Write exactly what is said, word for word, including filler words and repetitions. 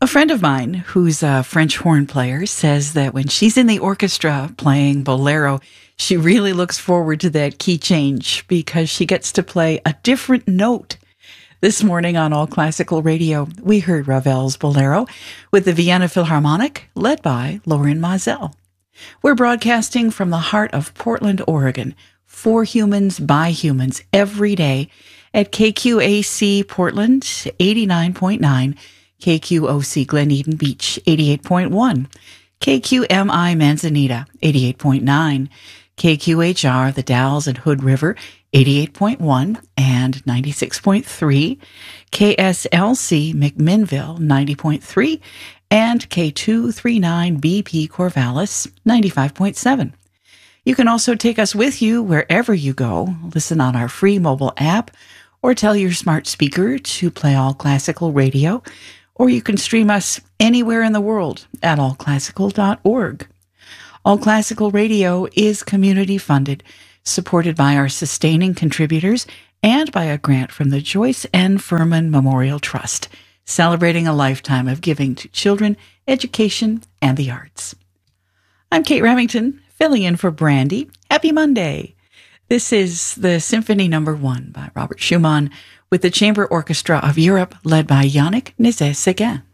A friend of mine who's a French horn player says that when she's in the orchestra playing bolero, she really looks forward to that key change because she gets to play a different note. This morning on All Classical Radio, we heard Ravel's Bolero with the Vienna Philharmonic, led by Lorin Maazel. We're broadcasting from the heart of Portland, Oregon, for humans by humans every day at K Q A C Portland eighty-nine point nine, K Q O C Glen Eden Beach eighty-eight point one, K Q M I Manzanita eighty-eight point nine, K Q H R The Dalles and Hood River eighty-eight point one and ninety-six point three, K S L C McMinnville ninety point three, and K two thirty-nine B P Corvallis ninety-five point seven. You can also take us with you wherever you go. Listen on our free mobile app or tell your smart speaker to play All Classical Radio, or you can stream us anywhere in the world at all classical dot org. All Classical Radio is community funded, supported by our sustaining contributors and by a grant from the Joyce N. Furman Memorial Trust, celebrating a lifetime of giving to children, education, and the arts. I'm Kate Remington, filling in for Brandy. Happy Monday. This is the Symphony Number One by Robert Schumann with the Chamber Orchestra of Europe, led by Yannick Nézet-Séguin.